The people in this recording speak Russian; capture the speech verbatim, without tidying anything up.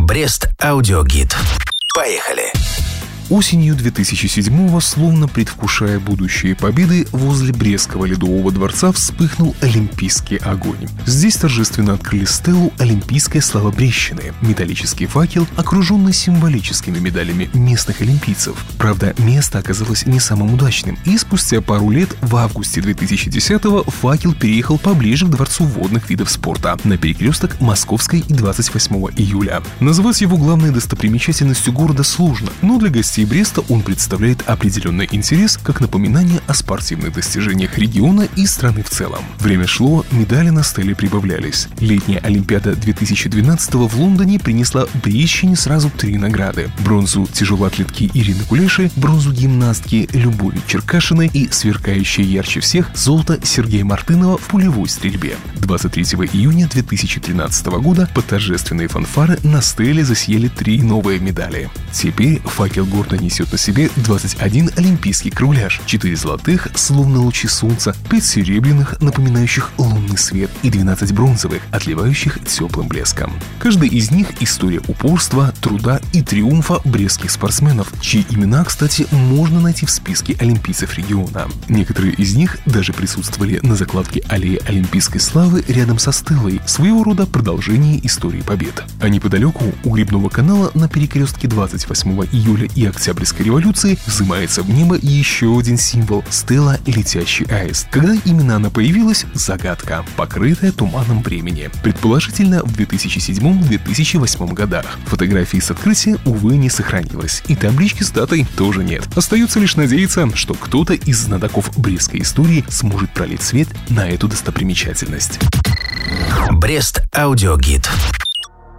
Брест аудиогид. Поехали! Осенью две тысячи седьмого, словно предвкушая будущие победы, возле Брестского ледового дворца вспыхнул олимпийский огонь. Здесь торжественно открыли стелу «Олимпийская слава Брестщины» — металлический факел, окруженный символическими медалями местных олимпийцев. Правда, место оказалось не самым удачным, и спустя пару лет, в августе две тысячи десятого, факел переехал поближе к Дворцу водных видов спорта, на перекресток Московской и двадцать восьмого июля. Назвать его главной достопримечательностью города сложно, но для гостей Бреста он представляет определенный интерес как напоминание о спортивных достижениях региона и страны в целом. Время шло, медали на стеле прибавлялись. Летняя Олимпиада две тысячи двенадцатого в Лондоне принесла Брестщине сразу три награды: бронзу тяжелоатлетки Ирины Кулеши, бронзу гимнастки Любови Черкашиной и сверкающее ярче всех золото Сергея Мартынова в пулевой стрельбе. двадцать третьего июня две тысячи тринадцатого года под торжественные фанфары на стеле засияли три новые медали. Теперь факел гордо несет на себе двадцать один олимпийский кругляш, четыре золотых, словно лучи солнца, пять серебряных, напоминающих лунный свет, и двенадцать бронзовых, отливающих теплым блеском. Каждый из них — история упорства, труда и триумфа брестских спортсменов, чьи имена, кстати, можно найти в списке олимпийцев региона. Некоторые из них даже присутствовали на закладке аллеи Олимпийской славы рядом со стелой, своего рода продолжение истории побед. А неподалеку, у Грибного канала, на перекрестке двадцать восьмого июля и Октябрьской революции, взымается в небо еще один символ — стела «Летящий аист». Когда именно она появилась — загадка, покрытая туманом времени. Предположительно, в две тысячи седьмом — две тысячи восьмом годах. Фотографии с открытия, увы, не сохранилось, и таблички с датой тоже нет. Остается лишь надеяться, что кто-то из знатоков брестской истории сможет пролить свет на эту достопримечательность. Брест аудиогид.